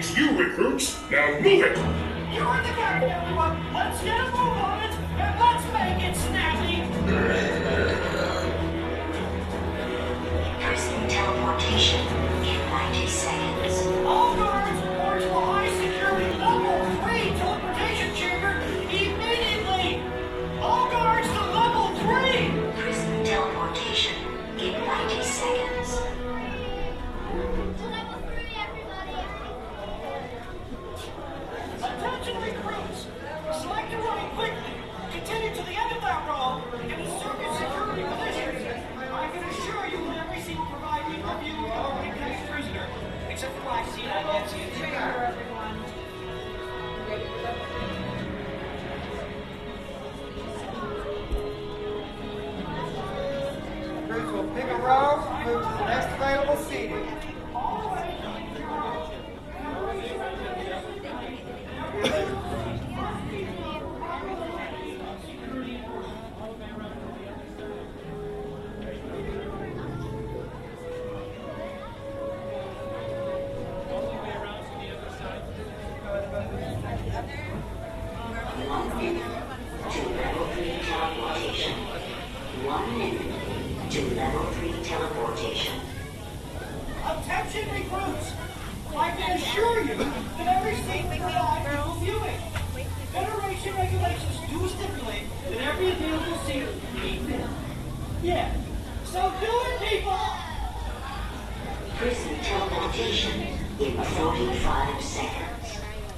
It's you, recruits. Now move it. You're the captain, everyone. Let's get a move on it, and let's make it snappy. Prison teleportation in 90 seconds. All guards report to the high security level 3 teleportation chamber immediately. All guards to level 3. Prison teleportation in 90 seconds. Attention recruits. Select your running quickly. Continue to the end of that row and assert your security positions. I can assure you that every seat will provide you a view of our incoming prisoner. Except for my seat, I can't see a chair. Recruits will pick a row, move to the next available seating. Attention recruits! I can assure you that every seat will provide equal viewing. Federation regulations do stipulate that every available seat be filled. Yeah. So do it, people! Prison teleportation in 45 seconds.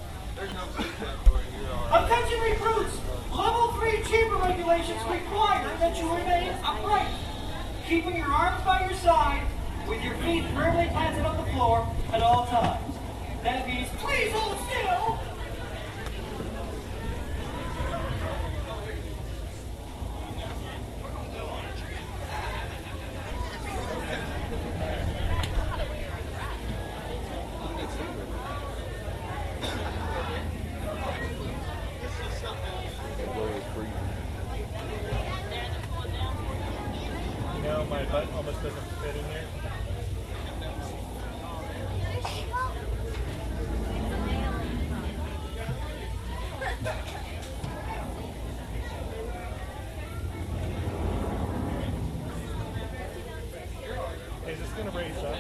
Attention recruits! Level 3 chamber regulations require that you remain upright, keeping your arms by your side, with your feet firmly planted on the floor at all times. That means, please hold still! My butt almost doesn't fit in here. Is this going to raise up?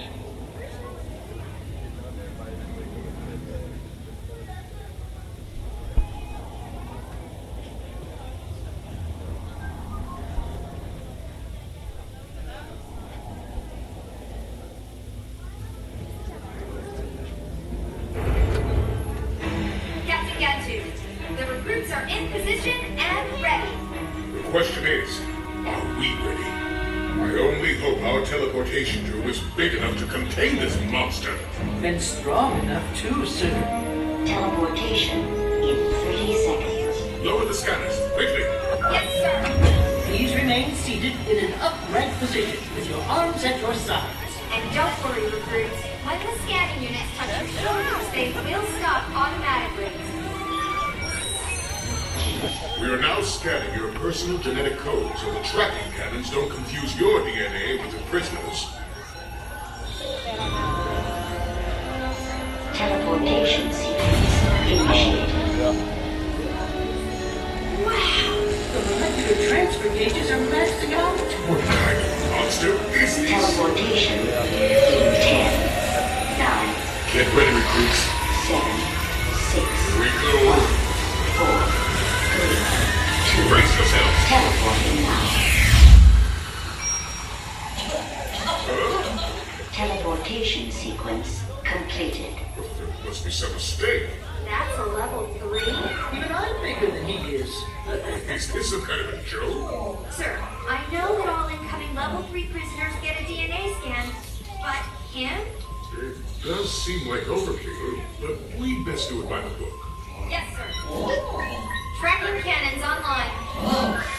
The recruits are in position and ready. The question is, are we ready? I only hope our teleportation tube is big enough to contain this monster. And strong enough too, sir. Teleportation in 30 seconds. Lower the scanners, quickly. Yes, sir. Please remain seated in an upright position with your arms at your sides. And don't worry, recruits. When the scanning units touch your shoulders, they will stop automatically. We are now scanning your personal genetic code so the tracking cannons don't confuse your DNA with the prisoners. Teleportation sequence initiated. Wow! The molecular transfer gauges are maxing out. What kind of monster is this? Teleportation in 10, 9, Get ready, recruits. 7, 6, Here we go. 4, 3, 2, Brace yourselves. teleporting now. Teleportation sequence completed. There must be some mistake. That's a level 3. Even I'm bigger than he is. Is this some kind of a joke? Sir, I know that all incoming level 3 prisoners get a DNA scan, but him? It does seem like overkill, but we'd best do it by the book. Yes, sir. Tracking cannons online.